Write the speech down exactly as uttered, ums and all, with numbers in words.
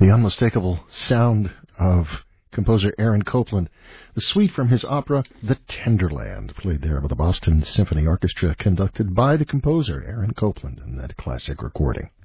The unmistakable sound of composer Aaron Copland, the suite from his opera The Tenderland, played there by the Boston Symphony Orchestra, conducted by the composer Aaron Copland in that classic recording.